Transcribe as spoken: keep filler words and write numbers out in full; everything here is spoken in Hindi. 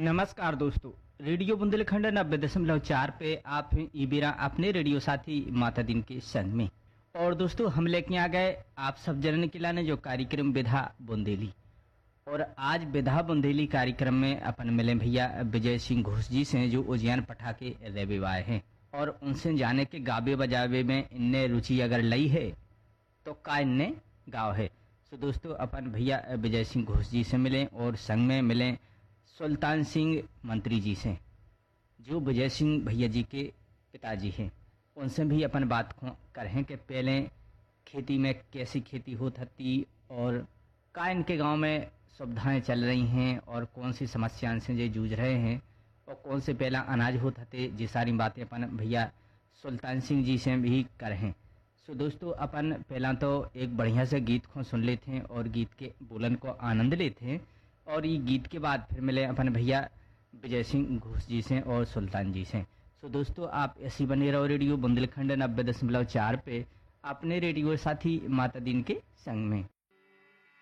नमस्कार दोस्तों। रेडियो बुंदेलखंड नब्बे दशमलव चार पे आप हैं इबीरा अपने रेडियो साथी माता दिन के संग में। और दोस्तों हम लेके आ गए आप सब जनन के लाने जो कार्यक्रम विधा बुंदेली। और आज विधा बुंदेली कार्यक्रम में अपन मिले भैया विजय सिंह घोष जी से जो उजियान पठा के रविवार हैं और उनसे जाने के गावे बजावे में इनने रुचि अगर लई है तो का इनने गाँव है। तो दोस्तों अपन भैया विजय सिंह घोष जी से मिले और संग में मिले सुल्तान सिंह मंत्री जी से जो विजय सिंह भैया जी के पिताजी हैं। उनसे भी अपन बात करें कि पहले खेती में कैसी खेती होती थी और का इनके गांव में सुविधाएं चल रही हैं और कौन सी समस्याओं से ये जूझ रहे हैं और कौन से पहला अनाज होता थे। ये सारी बातें अपन भैया सुल्तान सिंह जी से भी करें। सो दोस्तों अपन पहला तो एक बढ़िया से गीत को सुन लेते हैं और गीत के बोलन को आनंद लेते हैं और ये गीत के बाद फिर मिले अपन भैया विजय सिंह घोष जी से और सुल्तान जी से। सो दोस्तों आप ऐसी बने रहो रेडियो बुंदेलखंड नब्बे दशमलव चार पे अपने रेडियो साथी माता दिन के संग में।